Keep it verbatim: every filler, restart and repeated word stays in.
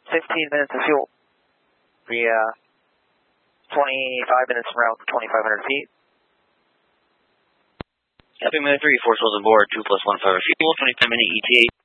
fifteen minutes of fuel. We, uh, twenty-five minutes from route, twenty-five hundred feet. Copy, minute three, four souls on board, two plus one, five fuel, twenty-five minute E T A.